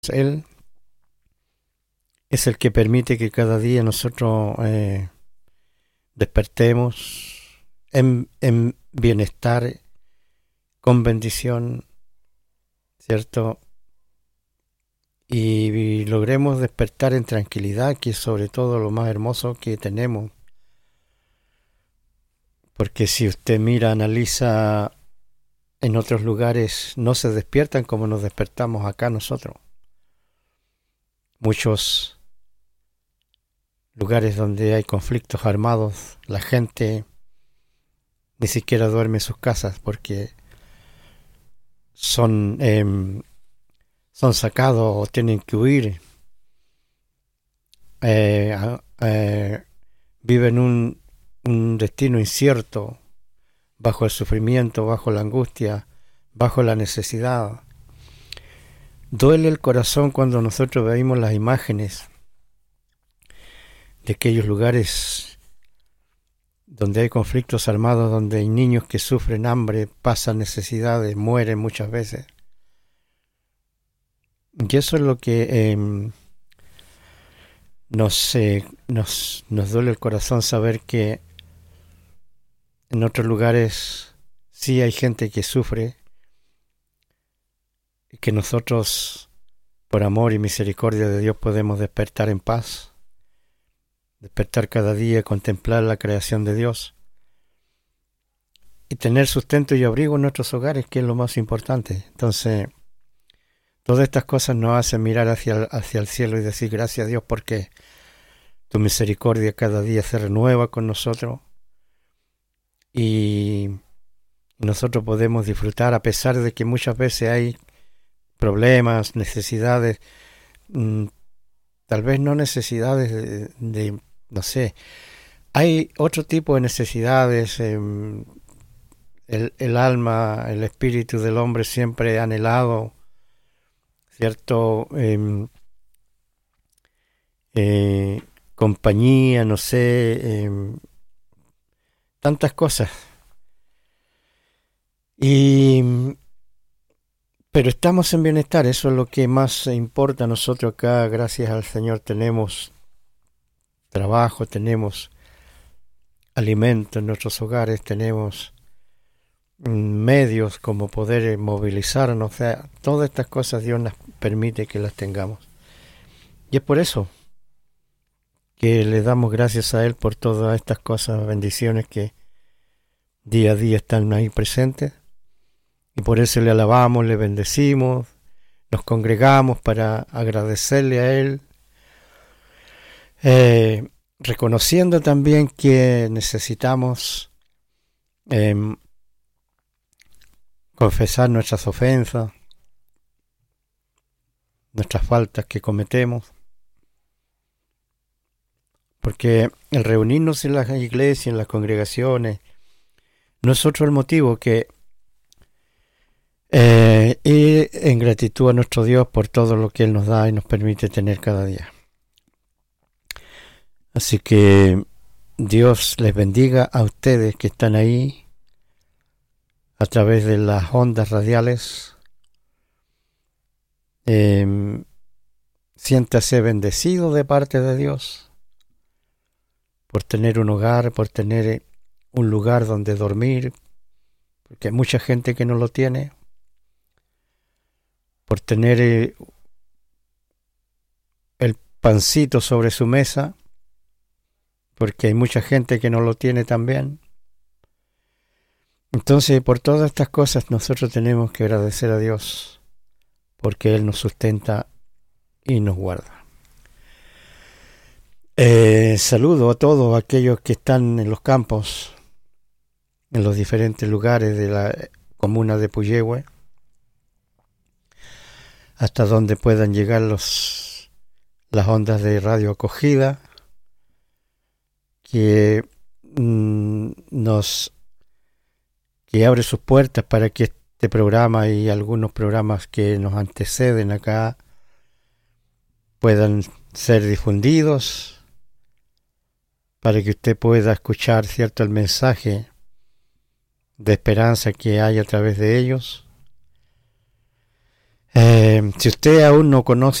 Él es el que permite que cada día nosotros despertemos en bienestar, con bendición, ¿cierto? Y logremos despertar en tranquilidad, que es sobre todo lo más hermoso que tenemos. Porque si usted mira, analiza, en otros lugares no se despiertan como nos despertamos acá nosotros. Muchos lugares donde hay conflictos armados, la gente ni siquiera duerme en sus casas porque son sacados o tienen que huir. Viven un destino incierto, bajo el sufrimiento, bajo la angustia, bajo la necesidad. Duele el corazón cuando nosotros veamos las imágenes de aquellos lugares donde hay conflictos armados, donde hay niños que sufren hambre, pasan necesidades, mueren muchas veces. Y eso es lo que nos duele el corazón, saber que en otros lugares sí hay gente que sufre y que nosotros, por amor y misericordia de Dios, podemos despertar en paz, despertar cada día, contemplar la creación de Dios y tener sustento y abrigo en nuestros hogares, que es lo más importante. Entonces, todas estas cosas nos hacen mirar hacia el cielo y decir gracias a Dios, porque tu misericordia cada día se renueva con nosotros y nosotros podemos disfrutar, a pesar de que muchas veces hay problemas, necesidades, tal vez no necesidades no sé, hay otro tipo de necesidades. El alma, el espíritu del hombre siempre ha anhelado, ¿cierto? Compañía, no sé, tantas cosas. Pero estamos en bienestar, eso es lo que más importa. Nosotros acá, gracias al Señor, tenemos trabajo, tenemos alimento en nuestros hogares, tenemos medios como poder movilizarnos. O sea, todas estas cosas Dios nos permite que las tengamos. Y es por eso que le damos gracias a Él por todas estas cosas, bendiciones que día a día están ahí presentes. Y por eso le alabamos, le bendecimos, nos congregamos para agradecerle a Él, reconociendo también que necesitamos confesar nuestras ofensas, nuestras faltas que cometemos, porque el reunirnos en las iglesias, en las congregaciones, no es otro el motivo que y en gratitud a nuestro Dios por todo lo que Él nos da y nos permite tener cada día. Así que Dios les bendiga a ustedes que están ahí a través de las ondas radiales. Siéntase bendecido de parte de Dios por tener un hogar, por tener un lugar donde dormir, porque hay mucha gente que no lo tiene, por tener el pancito sobre su mesa, porque hay mucha gente que no lo tiene también. Entonces, por todas estas cosas nosotros tenemos que agradecer a Dios, porque Él nos sustenta y nos guarda. Saludo a todos aquellos que están en los campos, en los diferentes lugares de la comuna de Puyehue, hasta donde puedan llegar las ondas de radio acogida, que abre sus puertas para que este programa y algunos programas que nos anteceden acá puedan ser difundidos, para que usted pueda escuchar, ¿cierto?, el mensaje de esperanza que hay a través de ellos. Si usted aún no conoce